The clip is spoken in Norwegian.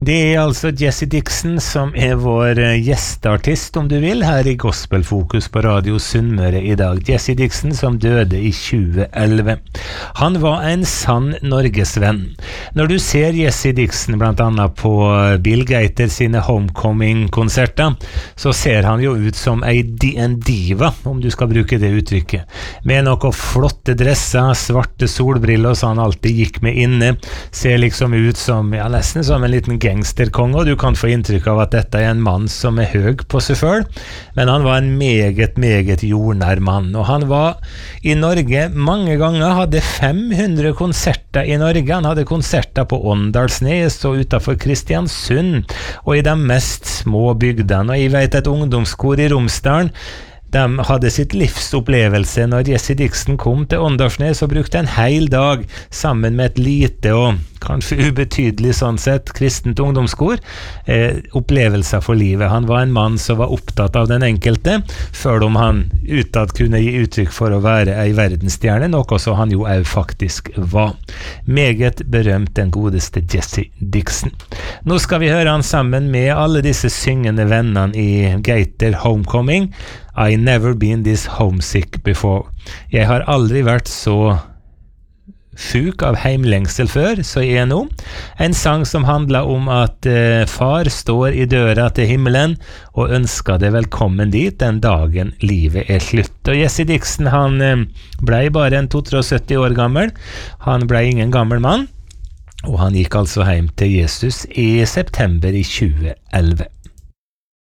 Det altså Jesse Dixon som vår gjesteartist, om du vil, her i Gospelfokus på Radio Sunnmøre i dag. Jesse Dixon som døde i 2011. Han var en sann Norgesvenn. Når du ser Jesse Dixon blant annet på Bill Gaither sine Homecoming-konserter, så ser han jo ut som en diva, om du skal bruke det uttrykket. Med noen flotte dresser, svarte solbriller som han alltid gikk med inne, ser liksom ut som, ja, nesten som en liten gangsterkonge, og du kan få inntrykk av at dette en mann som høg på seg selv, men han var en meget jordnær mann, og han var i Norge mange ganger, hadde 500 konserter i Norge, han hadde konserter på Åndalsnes og utenfor Kristiansund, og i de mest små bygdene, og jeg vet et ungdomskor i Romsdalen, de hadde sitt livsopplevelse når Jesse Dixon kom til Åndalsnes og brukte en hel dag sammen med et lite og kanskje ubetydelig sånn sett kristent ungdomskor, opplevelser for livet. Han var en mann som var opptatt av den enkelte, selv om han utad kunne gi uttrykk for å være en verdensstjerne, noe som han jo også faktisk var. Meget berømt den godeste Jesse Dixon. Nå skal vi høre han sammen med alle disse syngende vennene i Gaither Homecoming. I never been this homesick before. Jeg har aldri vært så sjuk av heimlengsel før, så er nå. En sang som handler om at far står i døra til himmelen og ønsker deg velkommen dit den dagen livet er slutt. Og Jesse Dixon, han ble bare en 72 år gammel. Han ble ingen gammel mann, og han gikk altså hjem til Jesus i september i 2011.